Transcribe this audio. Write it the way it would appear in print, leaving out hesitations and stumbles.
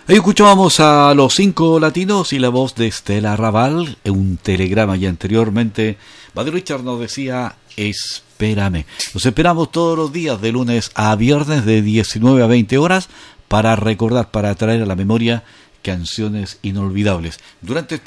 Ahí escuchábamos a los 5 Latinos y la voz de Estela Raval en un telegrama ya anteriormente. Buddy Richard nos decía, espérame. Nos esperamos todos los días de lunes a viernes de 19 a 20 horas para recordar, para traer a la memoria canciones inolvidables. Durante